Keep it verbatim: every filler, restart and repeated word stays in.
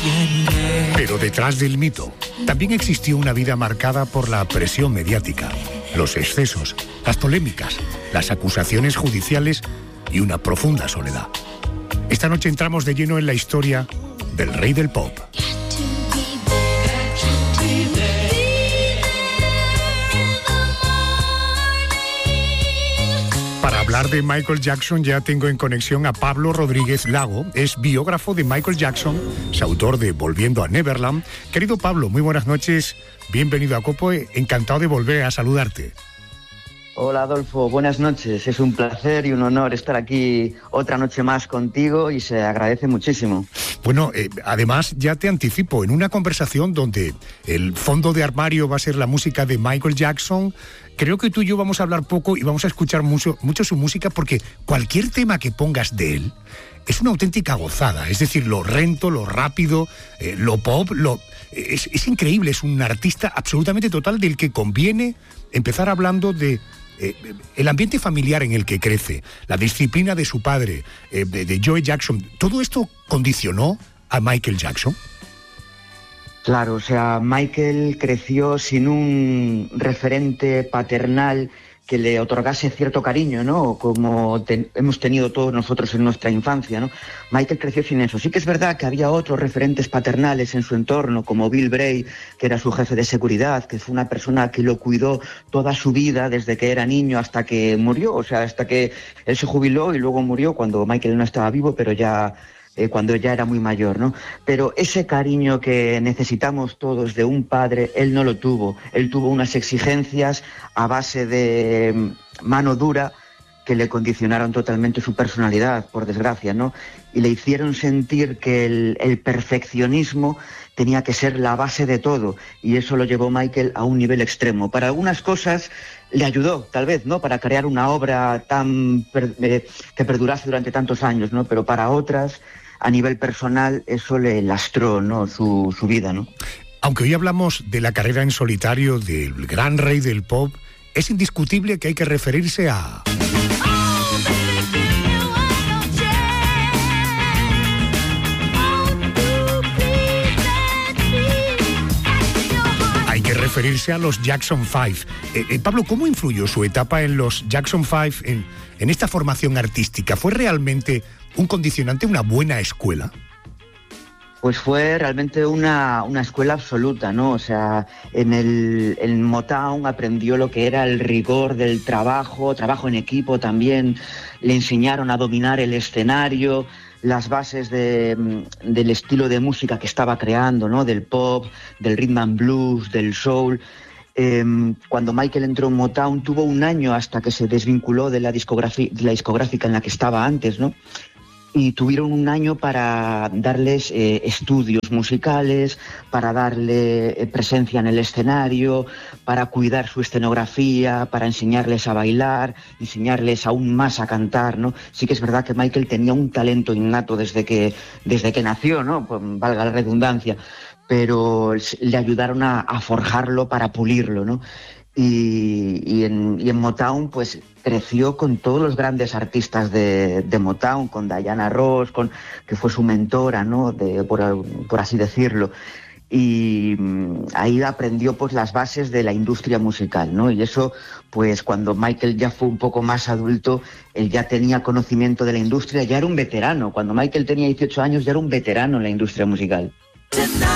Pero detrás del mito también existió una vida marcada por la presión mediática, los excesos, las polémicas, las acusaciones judiciales y una profunda soledad. Esta noche entramos de lleno en la historia del rey del pop. Para hablar de Michael Jackson ya tengo en conexión a Pablo Rodríguez Lago, es biógrafo de Michael Jackson, es autor de Volviendo a Neverland. Querido Pablo, muy buenas noches, bienvenido a Cope, encantado de volver a saludarte. Hola Adolfo, buenas noches, es un placer y un honor estar aquí otra noche más contigo y se agradece muchísimo. Bueno, eh, además ya te anticipo, en una conversación donde el fondo de armario va a ser la música de Michael Jackson, creo que tú y yo vamos a hablar poco y vamos a escuchar mucho, mucho su música porque cualquier tema que pongas de él es una auténtica gozada, es decir, lo rento, lo rápido, eh, lo pop, lo es, es increíble, es un artista absolutamente total del que conviene empezar hablando de Eh, el ambiente familiar en el que crece, la disciplina de su padre, eh, de, de Joe Jackson, ¿todo esto condicionó a Michael Jackson? Claro, o sea, Michael creció sin un referente paternal que le otorgase cierto cariño, ¿no? Como te, hemos tenido todos nosotros en nuestra infancia, ¿no? Michael creció sin eso. Sí que es verdad que había otros referentes paternales en su entorno, como Bill Bray, que era su jefe de seguridad, que fue una persona que lo cuidó toda su vida, desde que era niño hasta que murió, o sea, hasta que él se jubiló y luego murió cuando Michael no estaba vivo, pero ya... Eh, cuando ya era muy mayor, ¿no? Pero ese cariño que necesitamos todos de un padre, él no lo tuvo. Él tuvo unas exigencias a base de mano dura que le condicionaron totalmente su personalidad, por desgracia, ¿no? Y le hicieron sentir que el, el perfeccionismo tenía que ser la base de todo, y eso lo llevó Michael a un nivel extremo. Para algunas cosas le ayudó, tal vez, ¿no?, para crear una obra tan per, eh, que perdurase durante tantos años, ¿no? Pero para otras, a nivel personal, eso le lastró, ¿no?, su, su vida, ¿no? Aunque hoy hablamos de la carrera en solitario del gran rey del pop, es indiscutible que hay que referirse a... Hay que referirse a los Jackson Five. Eh, eh, Pablo, ¿cómo influyó su etapa en los Jackson Five en, en esta formación artística? ¿Fue realmente un condicionante, una buena escuela? Pues fue realmente una, una escuela absoluta, ¿no? O sea, en el en Motown aprendió lo que era el rigor del trabajo, trabajo en equipo también, le enseñaron a dominar el escenario, las bases de, del estilo de música que estaba creando, ¿no? Del pop, del rhythm and blues, del soul. Eh, cuando Michael entró en Motown tuvo un año hasta que se desvinculó de la, discografía, de la discográfica en la que estaba antes, ¿no? Y tuvieron un año para darles eh, estudios musicales, para darle eh, presencia en el escenario, para cuidar su escenografía, para enseñarles a bailar, enseñarles aún más a cantar, ¿no? Sí que es verdad que Michael tenía un talento innato desde que, desde que nació, ¿no? Pues, valga la redundancia, pero le ayudaron a, a forjarlo para pulirlo, ¿no? Y, y, en, y en Motown pues creció con todos los grandes artistas de, de Motown, con Diana Ross, con, que fue su mentora, ¿no? De, por, por así decirlo. Y ahí aprendió pues las bases de la industria musical, ¿no? Y eso, pues cuando Michael ya fue un poco más adulto, él ya tenía conocimiento de la industria, ya era un veterano. Cuando Michael tenía dieciocho años ya era un veterano en la industria musical.